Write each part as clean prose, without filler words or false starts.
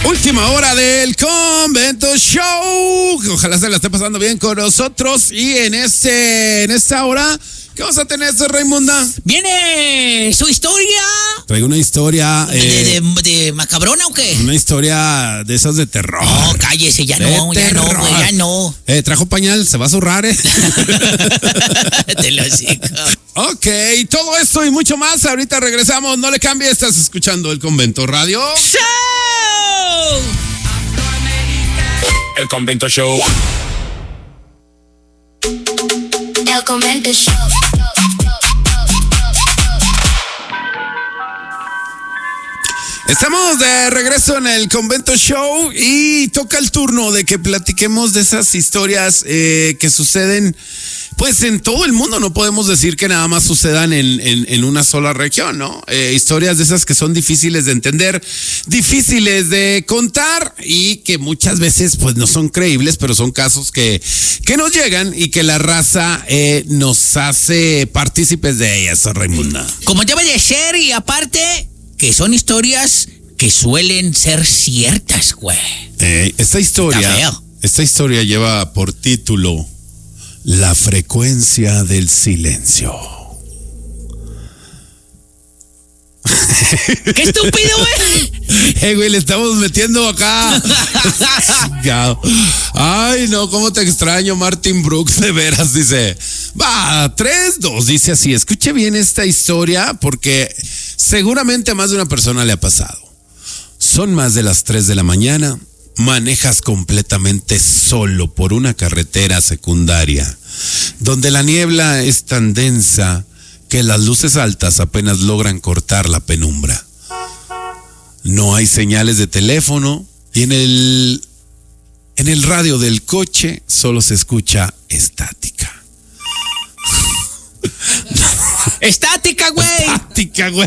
Última hora del Convento Show. Ojalá se la esté pasando bien con nosotros. Y en esta hora, ¿qué vamos a tener, Raimunda? ¿Viene su historia? Traigo una historia. ¿De macabrona o qué? Una historia de esas de terror. No, cállese, ya no, güey, ya no. Trajo pañal, se va a zurrar, Te lo digo. Ok, todo esto y mucho más. Ahorita regresamos. No le cambie, estás escuchando el Convento Radio. ¡Show! El Convento Show. El Convento Show. Estamos de regreso en el Convento Show y toca el turno de que platiquemos de esas historias que suceden pues en todo el mundo. No podemos decir que nada más sucedan en una sola región, ¿no? Historias de esas que son difíciles de entender, difíciles de contar y que muchas veces pues no son creíbles, pero son casos que nos llegan y que la raza nos hace partícipes de ellas, Raimunda. Como debe de ser, y aparte que son historias que suelen ser ciertas, güey. Esta historia lleva por título La frecuencia del silencio. ¡Qué estúpido, güey! Güey, le estamos metiendo acá. Ay, no, cómo te extraño, Martin Brooks, de veras, dice. Va, 3, 2, dice así. Escuche bien esta historia porque seguramente a más de una persona le ha pasado. Son más de las 3 de la mañana. Manejas completamente solo por una carretera secundaria, donde la niebla es tan densa que las luces altas apenas logran cortar la penumbra. No hay señales de teléfono y en el radio del coche solo se escucha estática. ¡Estática, güey! Estática, güey.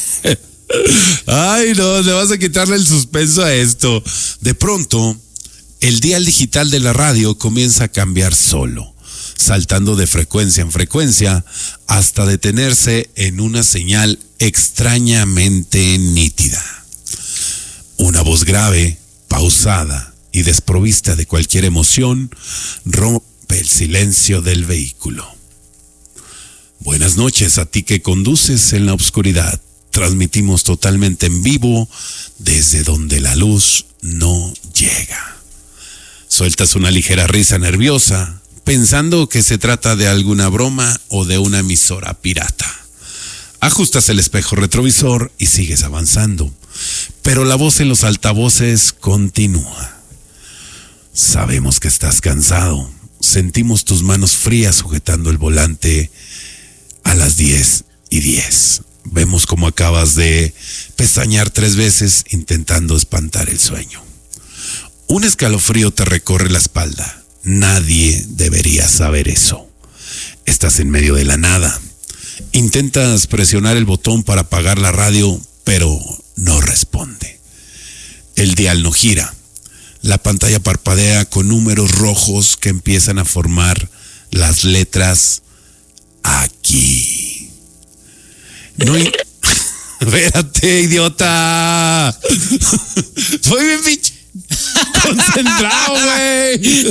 Ay, no, le vas a quitarle el suspenso a esto. De pronto, el dial digital de la radio comienza a cambiar solo, saltando de frecuencia en frecuencia hasta detenerse en una señal extrañamente nítida. Una voz grave, pausada y desprovista de cualquier emoción rompe el silencio del vehículo. Buenas noches a ti que conduces en la oscuridad. Transmitimos totalmente en vivo desde donde la luz no llega. Sueltas una ligera risa nerviosa, pensando que se trata de alguna broma o de una emisora pirata. Ajustas el espejo retrovisor y sigues avanzando, pero la voz en los altavoces continúa. Sabemos que estás cansado. Sentimos tus manos frías sujetando el volante a las 10:10. Vemos cómo acabas de pestañear 3 veces intentando espantar el sueño. Un escalofrío te recorre la espalda. Nadie debería saber eso. Estás en medio de la nada. Intentas presionar el botón para apagar la radio, pero no responde. El dial no gira. La pantalla parpadea con números rojos que empiezan a formar las letras aquí. No, espérate, idiota. Soy bien pinche concentrado, güey.